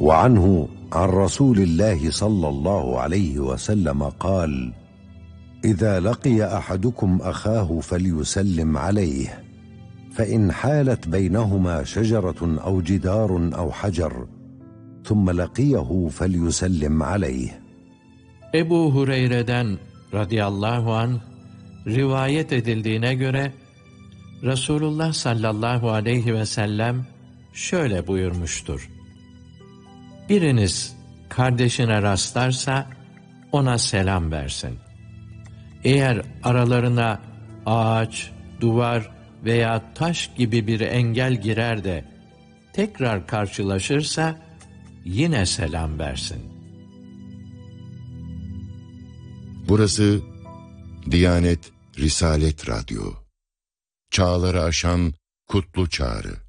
وعنه عن رسول الله صلى الله عليه وسلم قال: إذا لقي أحدكم أخاه فليسلم عليه، فإن حالت بينهما شجرة أو جدار أو حجر ثم لقيه فليسلم عليه. Ebu Hureyre'den radıyallahu anh rivayet edildiğine göre Resulullah sallallahu aleyhi ve sellem şöyle buyurmuştur: Biriniz kardeşine rastlarsa ona selam versin. Eğer aralarına ağaç, duvar veya taş gibi bir engel girer de tekrar karşılaşırsa yine selam versin. Burası Diyanet Risalet Radyo. Çağları aşan kutlu çağrı.